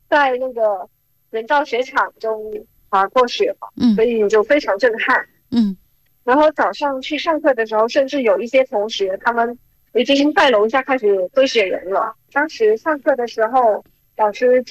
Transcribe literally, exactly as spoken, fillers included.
在那个人造雪场中滑过雪嘛， 嗯所以就非常震撼。 嗯然后早上去上课的时候，甚至有一些同学他们已经在楼下开始堆雪人了。当时上课的时候，老师